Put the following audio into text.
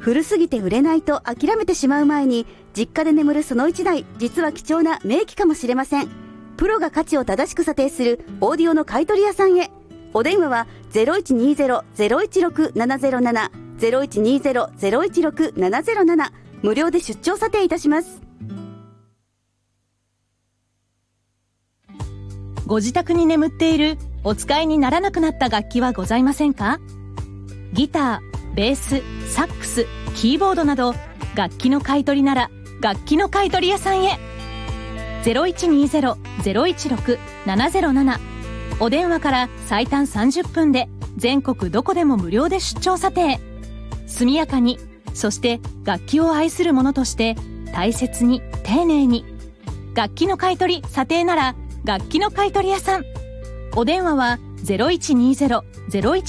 古すぎて売れないと諦めてしまう前に、実家で眠るその1台、実は貴重な名機かもしれません。プロが価値を正しく査定するオーディオの買取屋さんへ。お電話は 0120-016-707 0120-016-707、無料で出張査定いたします。 ご自宅に眠っているお使いにならなくなった楽器はございませんか？ギター、ベース、サックス、キーボードなど楽器の買い取りなら楽器の買い取り屋さんへ。 0120-016-707、お電話から最短30分で全国どこでも無料で出張査定。速やかに、そして楽器を愛する者として大切に丁寧に。楽器の買い取り査定なら楽器の買い取り屋さん。お電話は 0120-01